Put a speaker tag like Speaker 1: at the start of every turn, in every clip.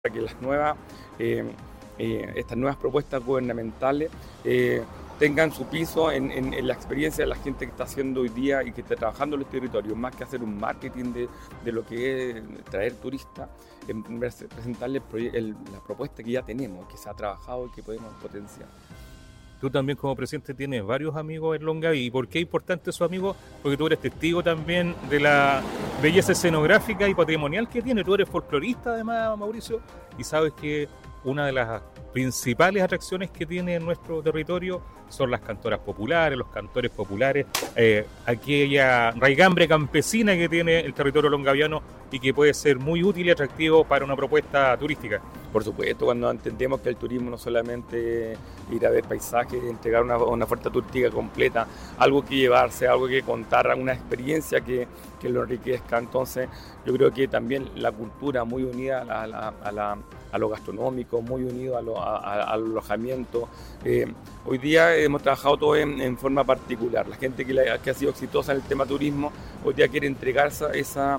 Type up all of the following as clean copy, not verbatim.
Speaker 1: para que estas nuevas propuestas gubernamentales tengan su piso en la experiencia de la gente que está haciendo hoy día y que está trabajando en los territorios, más que hacer un marketing de lo que es traer turistas, presentarles la propuesta que ya tenemos, que se ha trabajado y que podemos potenciar.
Speaker 2: Tú también como presidente tienes varios amigos en Longaví. ¿Y por qué es importante esos amigos? Porque tú eres testigo también de la belleza escenográfica y patrimonial que tiene. Tú eres folclorista además, Mauricio, y sabes que una de las principales atracciones que tiene nuestro territorio son las cantoras populares, los cantores populares, aquella raigambre campesina que tiene el territorio longaviano y que puede ser muy útil y atractivo para una propuesta turística.
Speaker 1: Por supuesto, cuando entendemos que el turismo no solamente ir a ver paisajes, entregar una oferta turística completa, algo que llevarse, algo que contar, una experiencia que lo enriquezca. Entonces, yo creo que también la cultura muy unida a lo gastronómico, muy unido al alojamiento. Hoy día hemos trabajado todo en forma particular. La gente que ha sido exitosa en el tema turismo, hoy día quiere entregarse esa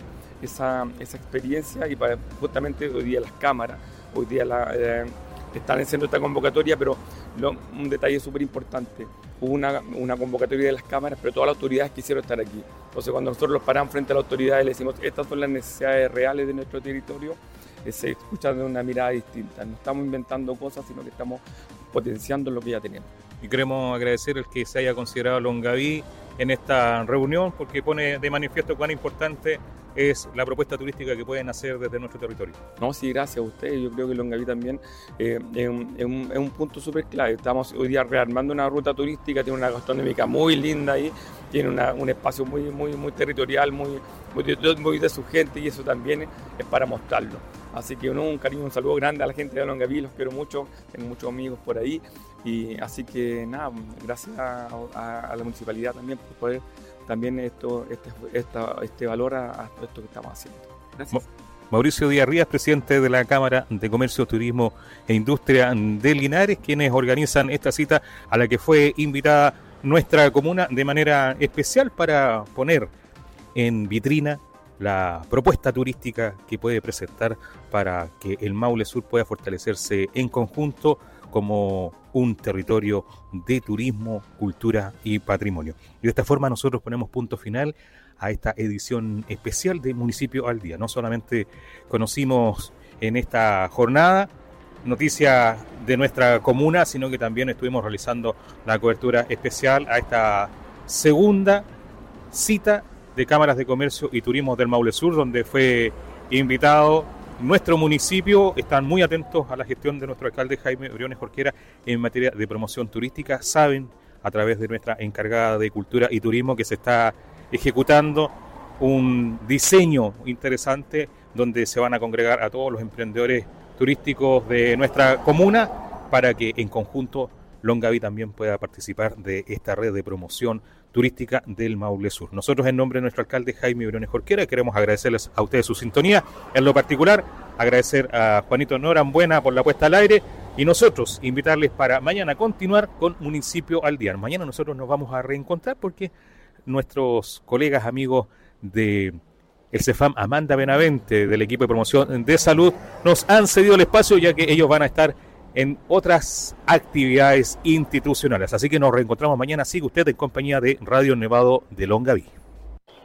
Speaker 1: experiencia y justamente hoy día las cámaras, hoy día están haciendo esta convocatoria, pero un detalle súper importante, hubo una convocatoria de las cámaras, pero todas las autoridades quisieron estar aquí. Entonces cuando nosotros los paramos frente a las autoridades y le decimos, estas son las necesidades reales de nuestro territorio, se escucha de una mirada distinta. No estamos inventando cosas, sino que estamos potenciando lo que ya tenemos.
Speaker 2: Y queremos agradecer el que se haya considerado Longaví en esta reunión, porque pone de manifiesto cuán importante es la propuesta turística que pueden hacer desde nuestro territorio.
Speaker 1: No, sí, gracias a ustedes. Yo creo que Longaví también es un punto súper clave. Estamos hoy día rearmando una ruta turística, tiene una gastronómica muy linda ahí, tiene un espacio muy territorial, muy de su gente, y eso también es para mostrarlo. Así que un cariño, un saludo grande a la gente de Longaví, los quiero mucho, tengo muchos amigos por ahí, y así que nada, gracias a la municipalidad también por poder también este valor a esto que estamos haciendo. Gracias.
Speaker 2: Mauricio Díaz Rías, presidente de la Cámara de Comercio, Turismo e Industria de Linares, quienes organizan esta cita a la que fue invitada nuestra comuna de manera especial para poner en vitrina la propuesta turística que puede presentar para que el Maule Sur pueda fortalecerse en conjunto como un territorio de turismo, cultura y patrimonio. Y de esta forma nosotros ponemos punto final a esta edición especial de Municipio al Día. No solamente conocimos en esta jornada noticias de nuestra comuna, sino que también estuvimos realizando la cobertura especial a esta segunda cita de Cámaras de Comercio y Turismo del Maule Sur, donde fue invitado nuestro municipio. Están muy atentos a la gestión de nuestro alcalde Jaime Briones Jorquera en materia de promoción turística. Saben, a través de nuestra encargada de Cultura y Turismo, que se está ejecutando un diseño interesante donde se van a congregar a todos los emprendedores turísticos de nuestra comuna para que en conjunto Longaví también pueda participar de esta red de promoción turística del Maule Sur. Nosotros, en nombre de nuestro alcalde Jaime Briones Jorquera, queremos agradecerles a ustedes su sintonía. En lo particular, agradecer a Juanito Norambuena por la puesta al aire, y nosotros invitarles para mañana continuar con Municipio al Día. Mañana nosotros nos vamos a reencontrar porque nuestros colegas, amigos de el CEFAM Amanda Benavente, del equipo de promoción de salud, nos han cedido el espacio, ya que ellos van a estar en otras actividades institucionales. Así que nos reencontramos mañana. Sigue usted en compañía de Radio Nevado de Longaví.